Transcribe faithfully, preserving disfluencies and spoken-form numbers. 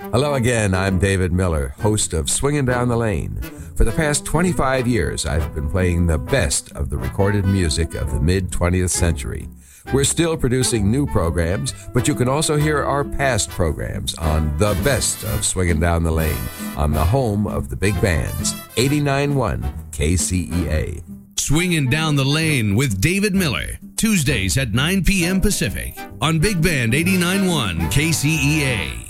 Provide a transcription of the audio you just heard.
Hello again, I'm David Miller, host of Swinging Down the Lane. For the past twenty-five years, I've been playing the best of the recorded music of the mid-twentieth century. We're still producing new programs, but you can also hear our past programs on the best of Swinging Down the Lane on the home of the big bands, eighty-nine point one K C E A. Swinging Down the Lane with David Miller, Tuesdays at nine p.m. Pacific on Big Band eighty-nine point one K C E A.